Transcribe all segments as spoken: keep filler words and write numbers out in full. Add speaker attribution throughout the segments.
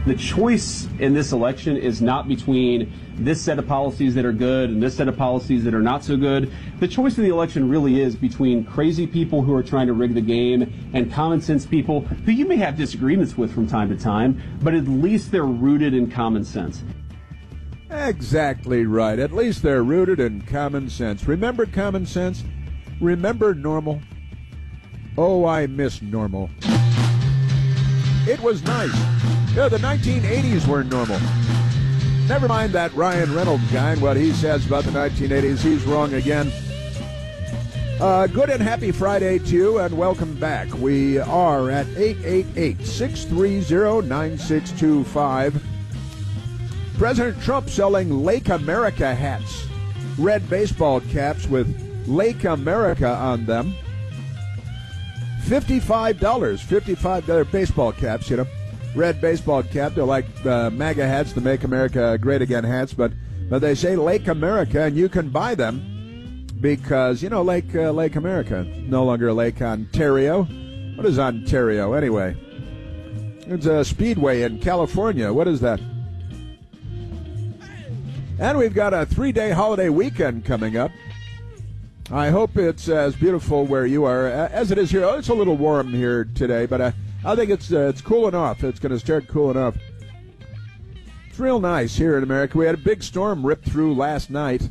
Speaker 1: The choice in this election is not between this set of policies that are good and this set of policies that are not so good. The choice in the election really is between crazy people who are trying to rig the game and common sense people who you may have disagreements with from time to time, but at least they're rooted in common sense.
Speaker 2: Exactly right. At least they're rooted in common sense. Remember common sense? Remember normal? Oh, I miss normal. It was nice. Yeah, the nineteen eighties were normal. Never mind that Ryan Reynolds guy and what he says about the nineteen eighties. He's wrong again. Uh, good and happy Friday to you, and welcome back. We are at eight eight eight, six three zero, nine six two five. President Trump selling Lake America hats. Red baseball caps with Lake America on them. fifty-five dollars. fifty-five dollars baseball caps, you know. Red baseball cap. They're like uh, MAGA hats, the Make America Great Again hats, but but they say Lake America, and you can buy them because, you know, Lake uh, Lake America, no longer Lake Ontario. What is Ontario, anyway? It's a speedway in California. What is that? And we've got a three-day holiday weekend coming up. I hope it's as beautiful where you are as it is here. Oh, it's a little warm here today, but I, I think it's uh, it's cooling off. It's going to start cooling off. It's real nice here in America. We had a big storm rip through last night,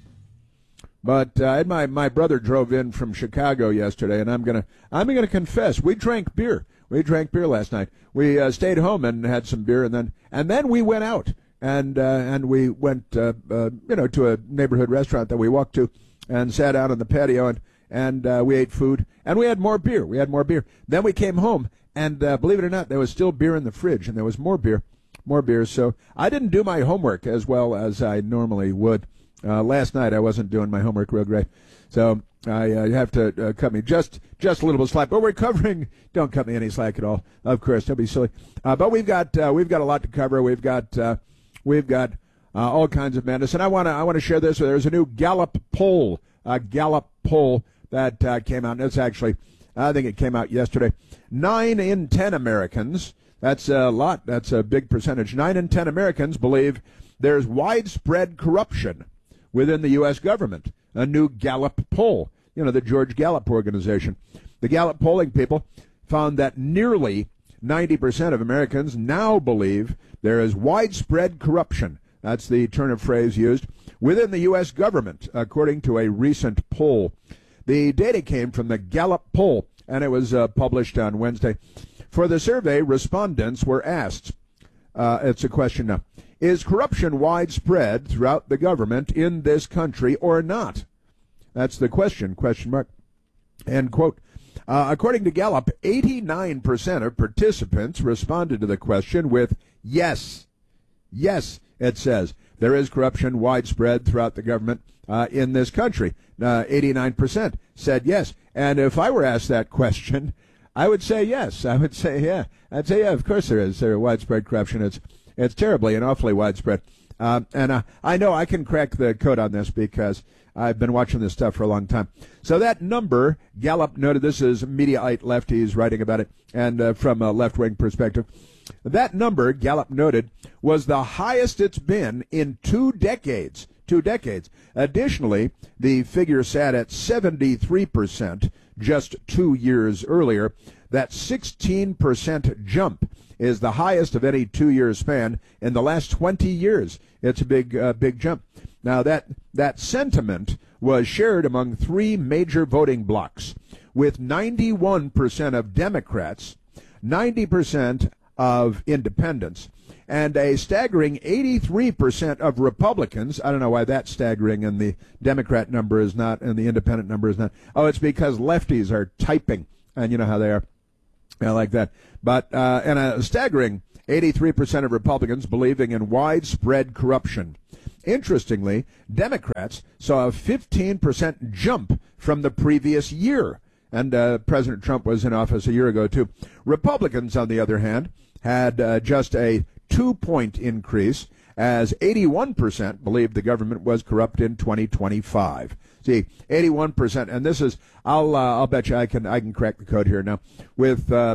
Speaker 2: but uh, my my brother drove in from Chicago yesterday, and I'm gonna I'm gonna confess we drank beer. We drank beer last night. We uh, stayed home and had some beer, and then and then we went out and uh, and we went uh, uh, you know to a neighborhood restaurant that we walked to. And sat out on the patio, and, and uh, we ate food, and we had more beer. We had more beer. Then we came home, and uh, believe it or not, there was still beer in the fridge, and there was more beer, more beer. So I didn't do my homework as well as I normally would. Uh, last night I wasn't doing my homework real great, so I uh, have to uh, cut me just just a little bit of slack. But we're covering. Don't cut me any slack at all, of course. Don't be silly. Uh, but we've got uh, we've got a lot to cover. We've got uh, we've got. Uh, all kinds of madness. And I want to I want to share this. There's a new Gallup poll, a Gallup poll that uh, came out. And it's actually, I think it came out yesterday. Nine in ten Americans, that's a lot, that's a big percentage. Nine in ten Americans believe there's widespread corruption within the U S government. A new Gallup poll, you know, the George Gallup organization. The Gallup polling people found that nearly ninety percent of Americans now believe there is widespread corruption. That's the turn of phrase used within the U S government, according to a recent poll. The data came from the Gallup poll, and it was uh, published on Wednesday. For the survey, respondents were asked, uh, it's a question now, is corruption widespread throughout the government in this country or not? That's the question, question mark. End quote. Uh, according to Gallup, eighty-nine percent of participants responded to the question with yes. Yes. It says there is corruption widespread throughout the government uh, in this country. Uh, eighty-nine percent said yes. And if I were asked that question, I would say yes. I would say, yeah. I'd say, yeah, of course there is. There is widespread corruption. It's it's terribly and awfully widespread. Um, and uh, I know I can crack the code on this because I've been watching this stuff for a long time. So that number, Gallup noted, this is Mediaite lefties writing about it, and uh, from a left-wing perspective. That number, Gallup noted, was the highest it's been in two decades. Two decades. Additionally, the figure sat at seventy-three percent just two years earlier. That sixteen percent jump is the highest of any two-year span in the last twenty years. It's a big, uh, big jump. Now, that, that sentiment was shared among three major voting blocs, with ninety-one percent of Democrats, ninety percent of independents, and a staggering eighty-three percent of Republicans. I don't know why that's staggering and the Democrat number is not and the independent number is not. Oh, it's because lefties are typing, and you know how they are. I like that. But, uh, and a staggering eighty-three percent of Republicans believing in widespread corruption. Interestingly, Democrats saw a fifteen percent jump from the previous year. And uh, President Trump was in office a year ago, too. Republicans, on the other hand, had uh, just a two-point increase, as eighty-one percent believed the government was corrupt in twenty twenty-five. See, eighty-one percent, and this is, I'll uh, I'll bet you I can I can crack the code here now. With uh,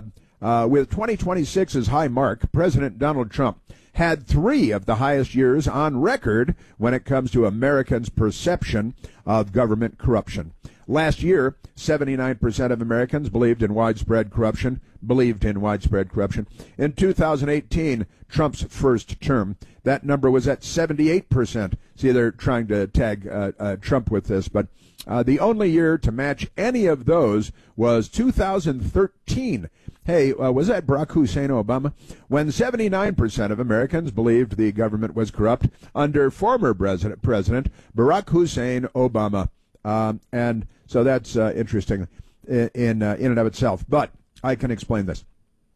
Speaker 2: Uh, with twenty twenty-six as high mark, President Donald Trump had three of the highest years on record when it comes to Americans' perception of government corruption. Last year, seventy-nine percent of Americans believed in widespread corruption, believed in widespread corruption. In two thousand eighteen, Trump's first term, that number was at seventy-eight percent. See, they're trying to tag uh, uh, Trump with this, but uh, the only year to match any of those was two thousand thirteen. Hey, uh, was that Barack Hussein Obama? When seventy-nine percent of Americans believed the government was corrupt under former President, President Barack Hussein Obama. Um, and so that's uh, interesting in in, uh, in and of itself. But I can explain this.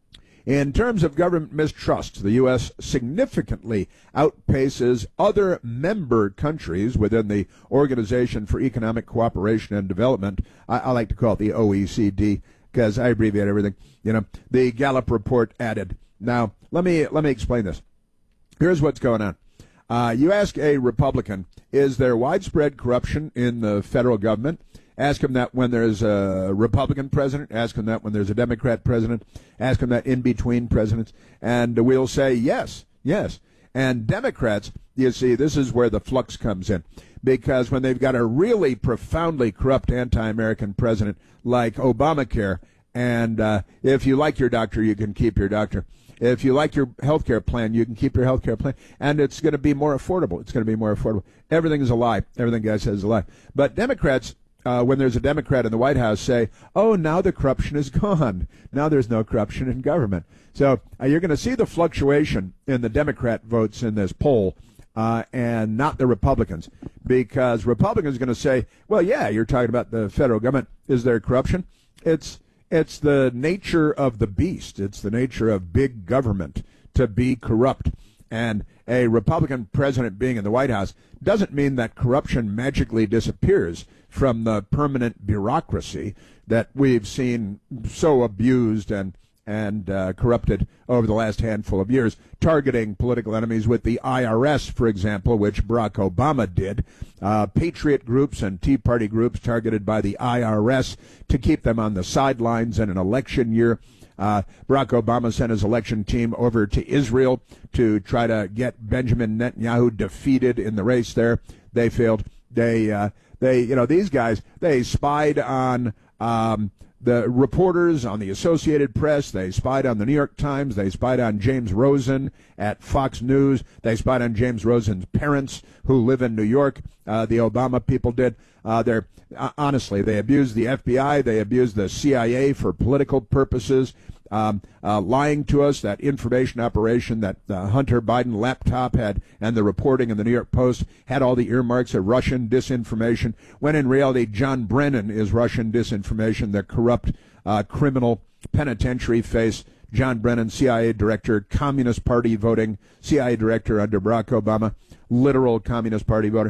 Speaker 2: In terms of government mistrust, the U S significantly outpaces other member countries within the Organization for Economic Cooperation and Development. I, I like to call it the O E C D because I abbreviate everything. You know, the Gallup report added. Now, let me let me explain this. Here's what's going on. Uh, you ask a Republican, is there widespread corruption in the federal government? Ask him that when there's a Republican president. Ask him that when there's a Democrat president. Ask him that in between presidents. And we'll say yes, yes. And Democrats, you see, this is where the flux comes in. Because when they've got a really profoundly corrupt anti-American president like Obamacare, and uh, if you like your doctor, you can keep your doctor. If you like your health care plan, you can keep your health care plan. And it's going to be more affordable. It's going to be more affordable. Everything is a lie. Everything guy says is a lie. But Democrats, uh, when there's a Democrat in the White House, say, oh, now the corruption is gone. Now there's no corruption in government. So uh, you're going to see the fluctuation in the Democrat votes in this poll. Uh, and not the Republicans, because Republicans are going to say, well, yeah, you're talking about the federal government. Is there corruption? It's it's the nature of the beast. It's the nature of big government to be corrupt. And a Republican president being in the White House doesn't mean that corruption magically disappears from the permanent bureaucracy that we've seen so abused and and uh, corrupted over the last handful of years, targeting political enemies with the I R S, for example, which Barack Obama did. Uh, patriot groups and Tea Party groups targeted by the I R S to keep them on the sidelines in an election year. Uh, Barack Obama sent his election team over to Israel to try to get Benjamin Netanyahu defeated in the race there. They failed. They, uh, they, you know, these guys, they spied on um, the reporters on the Associated Press. They spied on the New York Times. They spied on James Rosen at Fox News. They spied on James Rosen's parents who live in New York. Uh, the Obama people did. Uh, they're uh, honestly, they abused the F B I. They abused the C I A for political purposes. Um, uh, lying to us, that information operation that the Hunter Biden laptop had and the reporting in the New York Post had all the earmarks of Russian disinformation, when in reality John Brennan is Russian disinformation, the corrupt uh, criminal penitentiary face. John Brennan, C I A director, Communist Party voting, C I A director under Barack Obama, literal Communist Party voter.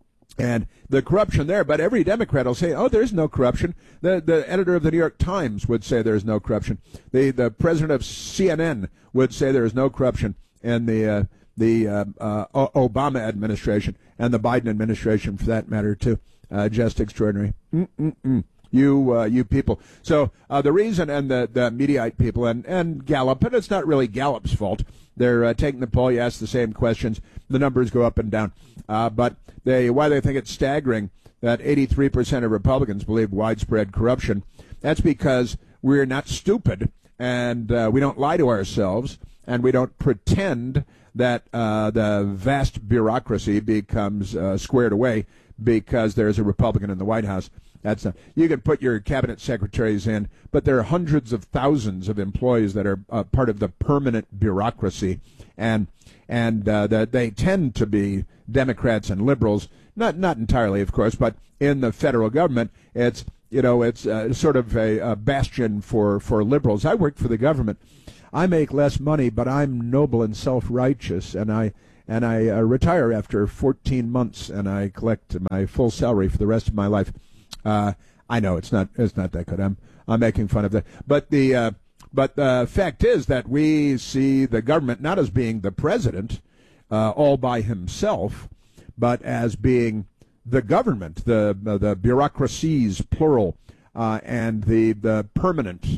Speaker 2: And the corruption there, but every Democrat will say, oh, there's no corruption. The the editor of the New York Times would say there's no corruption. The the president of C N N would say there's no corruption in the uh, the uh, uh, Obama administration and the Biden administration, for that matter, too. Uh, just extraordinary. Mm-mm-mm. You uh, you people. So uh, the reason, and the, the Mediaite people and, and Gallup, and it's not really Gallup's fault. They're uh, taking the poll. You ask the same questions. The numbers go up and down. Uh, but they why they think it's staggering that eighty-three percent of Republicans believe widespread corruption. That's because we're not stupid, and uh, we don't lie to ourselves, and we don't pretend that uh, the vast bureaucracy becomes uh, squared away because there's a Republican in the White House. That's not, you can put your cabinet secretaries in, but there are hundreds of thousands of employees that are uh, part of the permanent bureaucracy, and and uh, that they tend to be Democrats and liberals. Not not entirely, of course, but in the federal government, it's you know it's uh, sort of a, a bastion for for liberals. I work for the government. I make less money, but I'm noble and self-righteous, and I. And I uh, retire after fourteen months, and I collect my full salary for the rest of my life. Uh, I know it's not it's not that good. I'm I'm making fun of that. But the uh, but the fact is that we see the government not as being the president uh, all by himself, but as being the government, the uh, the bureaucracies plural, uh, and the the permanent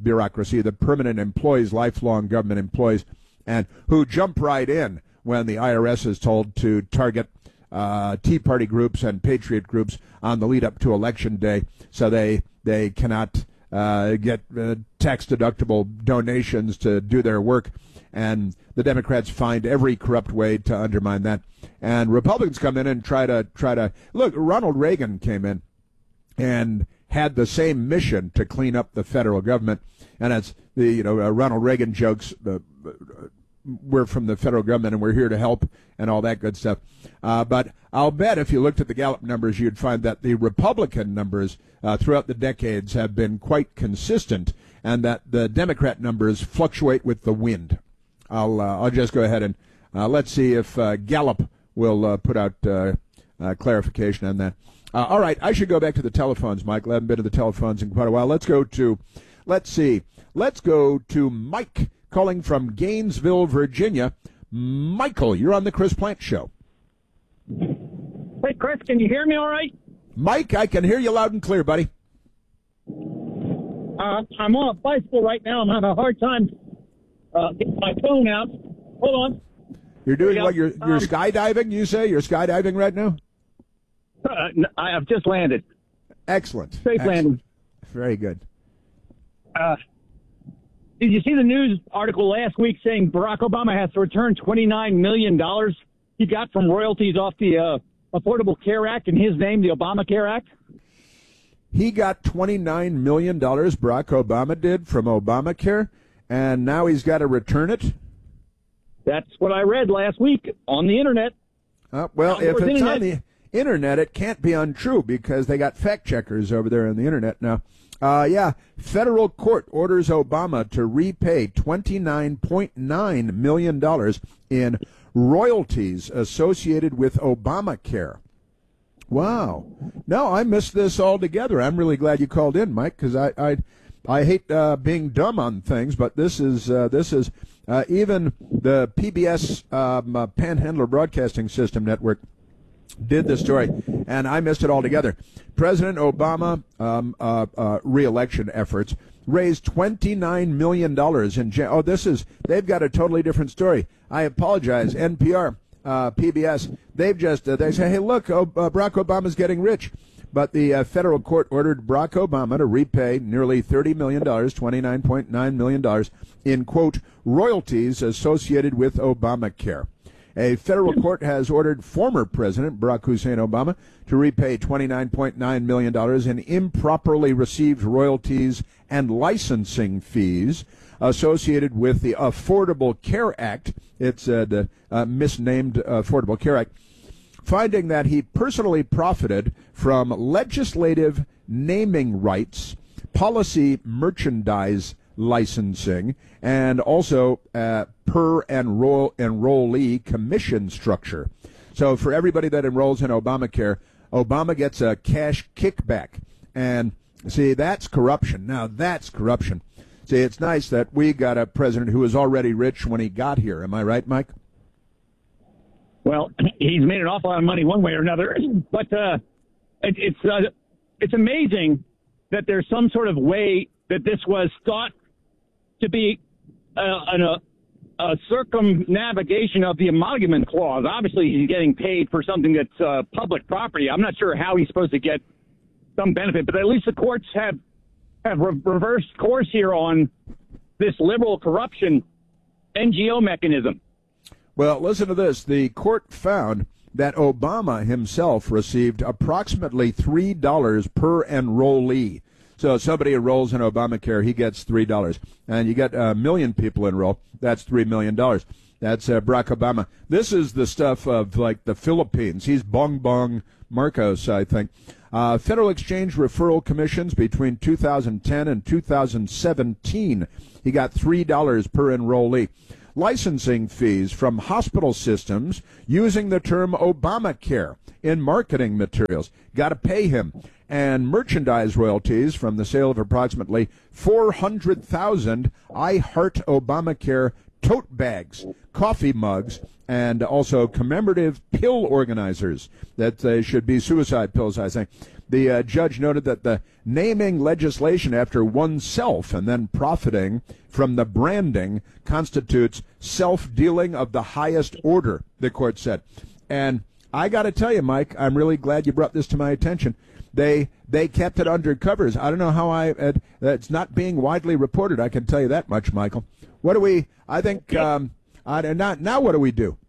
Speaker 2: bureaucracy, the permanent employees, lifelong government employees, and who jump right in when the I R S is told to target uh, Tea Party groups and patriot groups on the lead up to Election Day, so they they cannot uh, get uh, tax-deductible donations to do their work. And the Democrats find every corrupt way to undermine that. And Republicans come in and try to try to look. Ronald Reagan came in and had the same mission to clean up the federal government. And it's the you know uh, Ronald Reagan jokes. Uh, we're from the federal government and we're here to help and all that good stuff. Uh, but I'll bet if you looked at the Gallup numbers, you'd find that the Republican numbers uh, throughout the decades have been quite consistent, and that the Democrat numbers fluctuate with the wind. I'll uh, I'll just go ahead and uh, let's see if uh, Gallup will uh, put out uh, uh, clarification on that. Uh, all right, I should go back to the telephones, Michael. I haven't been to the telephones in quite a while. Let's go to, let's see, let's go to Mike calling from Gainesville, Virginia. Michael, you're on the Chris Plante Show.
Speaker 3: Hey, Chris, can you hear me all right?
Speaker 2: Mike, I can hear you loud and clear, buddy.
Speaker 3: Uh, I'm on a bicycle right now. I'm having a hard time uh, getting my phone out. Hold on.
Speaker 2: You're doing
Speaker 3: Here
Speaker 2: what? You're, you're
Speaker 3: um,
Speaker 2: skydiving, you say? You're skydiving right now?
Speaker 3: Uh, I have just landed.
Speaker 2: Excellent.
Speaker 3: Safe
Speaker 2: Excellent.
Speaker 3: landing.
Speaker 2: Very good.
Speaker 3: Uh, did you see the news article last week saying Barack Obama has to return twenty-nine million dollars he got from royalties off the uh, Affordable Care Act in his name, the Obamacare Act?
Speaker 2: He got twenty-nine million dollars, Barack Obama did, from Obamacare, and now he's got to return it?
Speaker 3: That's what I read last week on the Internet.
Speaker 2: Uh, well,
Speaker 3: Outdoors
Speaker 2: if it's
Speaker 3: Internet.
Speaker 2: on the Internet, it can't be untrue because they got fact checkers over there on the Internet now. Uh, yeah, federal court orders Obama to repay twenty-nine point nine million dollars in royalties associated with Obamacare. Wow. No, I missed this altogether. I'm really glad you called in, Mike, because I, I I hate uh, being dumb on things, but this is uh, this is uh, even the P B S um, uh, Panhandler Broadcasting System Network did the story, and I missed it altogether. President Obama um, uh, uh, re-election efforts raised twenty-nine million dollars in ja- oh this is they've got a totally different story. I apologize, N P R, uh, P B S, they've just uh, they say, hey, look, oh, uh, Barack Obama's getting rich, but the uh, federal court ordered Barack Obama to repay nearly thirty million dollars, twenty-nine point nine million dollars in, quote, royalties associated with Obamacare. A federal court has ordered former President Barack Hussein Obama to repay twenty-nine point nine million dollars in improperly received royalties and licensing fees associated with the Affordable Care Act. It's uh, the uh, misnamed Affordable Care Act, finding that he personally profited from legislative naming rights, policy merchandise licensing, and also uh, per enroll enrollee commission structure. So for everybody that enrolls in Obamacare, Obama gets a cash kickback. And see, that's corruption. Now that's corruption. See, it's nice that we got a president who was already rich when he got here. Am I right, Mike?
Speaker 3: Well, he's made an awful lot of money one way or another, but uh, it, it's uh, it's amazing that there's some sort of way that this was thought to be uh, an, a, a circumnavigation of the emolument clause. Obviously, he's getting paid for something that's uh, public property. I'm not sure how he's supposed to get some benefit, but at least the courts have have re- reversed course here on this liberal corruption N G O mechanism.
Speaker 2: Well, listen to this. The court found that Obama himself received approximately three dollars per enrollee. So somebody enrolls in Obamacare, he gets three dollars. And you get a million people enroll, that's three million dollars. That's uh, Barack Obama. This is the stuff of, like, the Philippines. He's Bong Bong Marcos, I think. Uh, Federal Exchange Referral Commissions between two thousand ten and two thousand seventeen, he got three dollars per enrollee. Licensing fees from hospital systems using the term Obamacare in marketing materials, got to pay him. And merchandise royalties from the sale of approximately four hundred thousand I Heart Obamacare tote bags, coffee mugs, and also commemorative pill organizers that they should be suicide pills, I think. The uh, judge noted that the naming legislation after oneself and then profiting from the branding constitutes self-dealing of the highest order, the court said. And I got to tell you, Mike, I'm really glad you brought this to my attention. They they kept it under covers. I don't know how I uh, it's not being widely reported. I can tell you that much, Michael. What do we? I think um, I, not now. What do we do?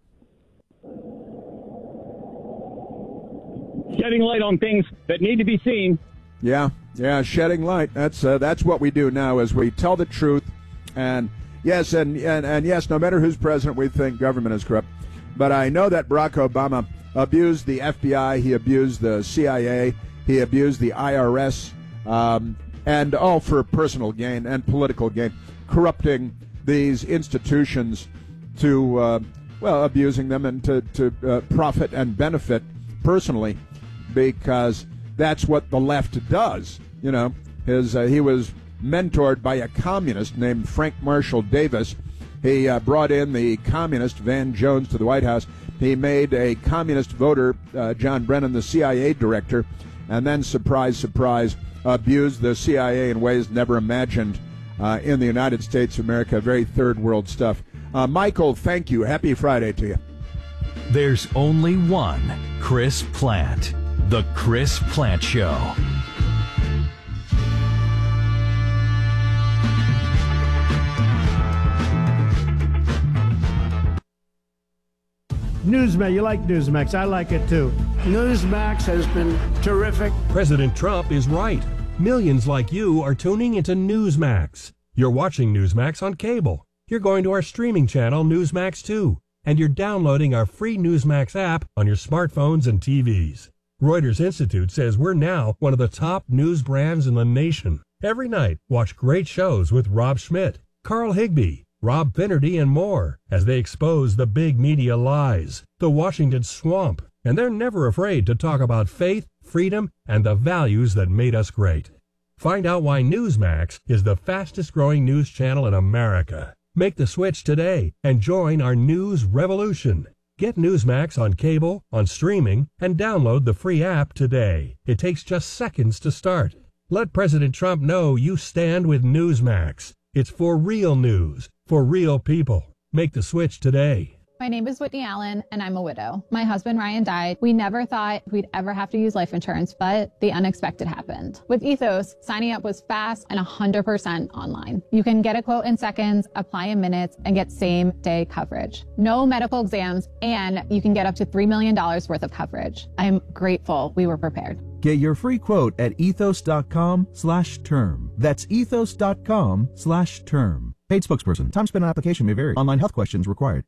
Speaker 3: Shedding light on things that need to be seen.
Speaker 2: Yeah, yeah, shedding light. That's uh, that's what we do now, is we tell the truth. And yes, and, and and yes, no matter who's president, we think government is corrupt. But I know that Barack Obama abused the F B I, he abused the C I A, he abused the I R S, um, and all for personal gain and political gain, corrupting these institutions to, uh, well, abusing them and to, to uh, profit and benefit personally, because that's what the left does. You know, his uh, he was mentored by a communist named Frank Marshall Davis. He uh, brought in the communist Van Jones to the White House. He made a communist voter, uh, John Brennan, the C I A director, and then, surprise, surprise, abused the C I A in ways never imagined uh, in the United States of America. Very third world stuff. Uh, Michael, thank you. Happy Friday to you.
Speaker 4: There's only one Chris Plante. The Chris Plante Show.
Speaker 5: Newsmax, you like Newsmax. I like it too. Newsmax has been terrific.
Speaker 6: President Trump is right. Millions like you are tuning into Newsmax. You're watching Newsmax on cable. You're going to our streaming channel, Newsmax two. And you're downloading our free Newsmax app on your smartphones and T Vs. Reuters Institute says we're now one of the top news brands in the nation. Every night, watch great shows with Rob Schmidt, Carl Higbie, Rob Finnerty, and more as they expose the big media lies, the Washington swamp, and they're never afraid to talk about faith, freedom, and the values that made us great. Find out why Newsmax is the fastest growing news channel in America. Make the switch today and join our news revolution. Get Newsmax on cable, on streaming, and download the free app today. It takes just seconds to start. Let President Trump know you stand with Newsmax. It's for real news, for real people. Make the switch today.
Speaker 7: My name is Whitney Allen, and I'm a widow. My husband, Ryan, died. We never thought we'd ever have to use life insurance, but the unexpected happened. With Ethos, signing up was fast and one hundred percent online. You can get a quote in seconds, apply in minutes, and get same-day coverage. No medical exams, and you can get up to three million dollars worth of coverage. I'm grateful we were prepared.
Speaker 8: Get your free quote at ethos.com slash term. That's ethos.com slash term. Paid spokesperson. Time spent on application may vary. Online health questions required.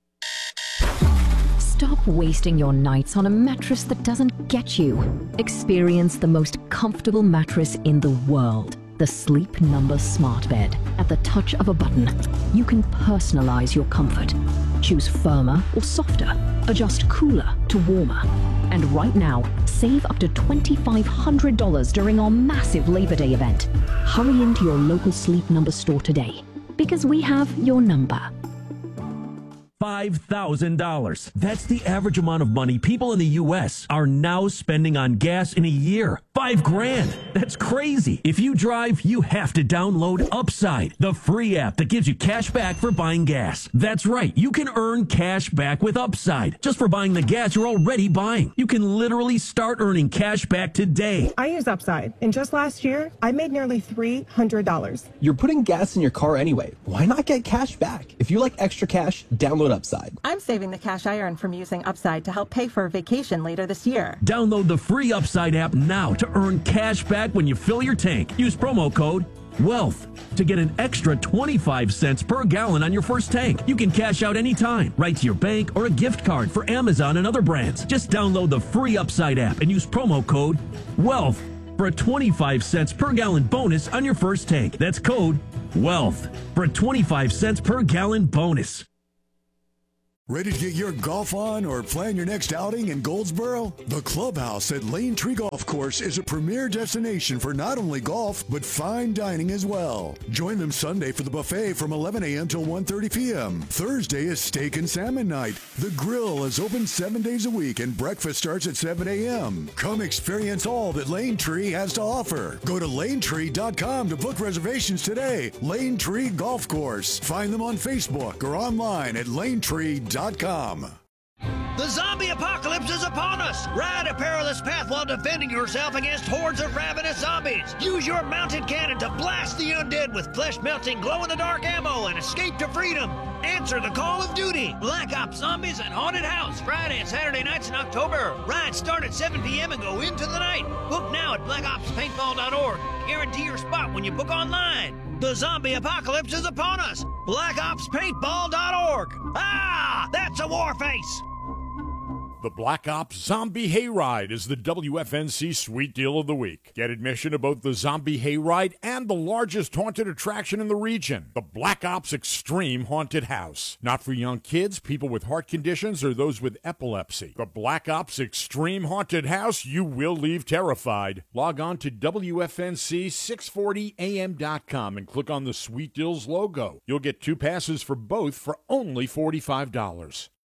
Speaker 9: Stop wasting your nights on a mattress that doesn't get you. Experience the most comfortable mattress in the world. The Sleep Number Smart Bed. At the touch of a button, you can personalize your comfort. Choose firmer or softer. Adjust cooler to warmer. And right now, save up to two thousand five hundred dollars during our massive Labor Day event. Hurry into your local Sleep Number store today, because we have your number.
Speaker 10: five thousand dollars. That's the average amount of money people in the U S are now spending on gas in a year. Five grand. That's crazy. If you drive, you have to download Upside, the free app that gives you cash back for buying gas. That's right. You can earn cash back with Upside just for buying the gas you're already buying. You can literally start earning cash back today.
Speaker 11: I use Upside, and just last year, I made nearly three hundred dollars.
Speaker 12: You're putting gas in your car anyway. Why not get cash back? If you like extra cash, download Upside.
Speaker 11: I'm saving the cash I earn from using Upside to help pay for a vacation later this year.
Speaker 10: Download the free Upside app now to earn cash back when you fill your tank. Use promo code WEALTH to get an extra twenty-five cents per gallon on your first tank. You can cash out anytime, right to your bank or a gift card for Amazon and other brands. Just download the free Upside app and use promo code WEALTH for a twenty-five cents per gallon bonus on your first tank. That's code WEALTH for a twenty-five cents per gallon bonus.
Speaker 13: Ready to get your golf on or plan your next outing in Goldsboro? The Clubhouse at Lane Tree Golf Course is a premier destination for not only golf, but fine dining as well. Join them Sunday for the buffet from eleven a.m. till one thirty p.m. Thursday is steak and salmon night. The grill is open seven days a week and breakfast starts at seven a.m. Come experience all that Lane Tree has to offer. Go to lane tree dot com to book reservations today. Lane Tree Golf Course. Find them on Facebook or online at lane tree dot com.
Speaker 14: The zombie apocalypse is upon us! Ride a perilous path while defending yourself against hordes of ravenous zombies! Use your mounted cannon to blast the undead with flesh-melting, glow-in-the-dark ammo and escape to freedom! Answer the call of duty! Black Ops Zombies and Haunted House, Friday and Saturday nights in October. Rides start at seven p.m. and go into the night. Book now at black ops paintball dot org. Guarantee your spot when you book online. The zombie apocalypse is upon us! black ops paintball dot org. Ah! That's a war face!
Speaker 15: The Black Ops Zombie Hayride is the W F N C Sweet Deal of the Week. Get admission to both the Zombie Hayride and the largest haunted attraction in the region, the Black Ops Extreme Haunted House. Not for young kids, people with heart conditions, or those with epilepsy. The Black Ops Extreme Haunted House, you will leave terrified. Log on to W F N C six forty A M dot com and click on the Sweet Deals logo. You'll get two passes for both for only forty-five dollars.